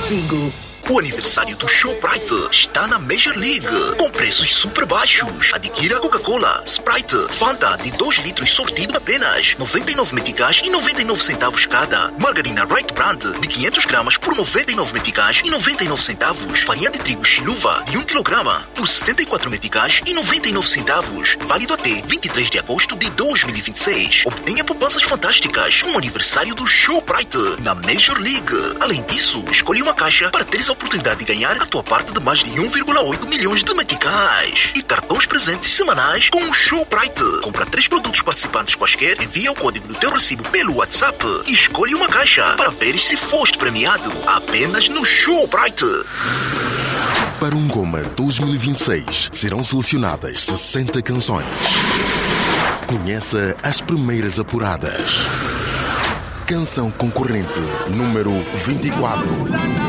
consigo. O aniversário do Shoprite está na Major League, com preços super baixos. Adquira Coca-Cola, Sprite, Fanta de 2 litros sortido apenas 99 meticais e 99 centavos cada. Margarina Right Brand de 500 gramas por 99 meticais e 99 centavos. Farinha de trigo Chiluva de 1 kg por 74 meticais e 99 centavos. Válido até 23 de agosto de 2026. Obtenha poupanças fantásticas com o aniversário do Shoprite na Major League. Além disso, escolha uma caixa para teres a oportunidade de ganhar a tua parte de mais de 1,8 milhões de meticais e cartões presentes semanais com o Shoprite. Compra 3 produtos participantes quaisquer, envia o código do teu recibo pelo WhatsApp e escolhe uma caixa para veres se foste premiado apenas no Shoprite. Para um Goma 2026 serão selecionadas 60 canções. Conheça as primeiras apuradas. Canção concorrente número 24.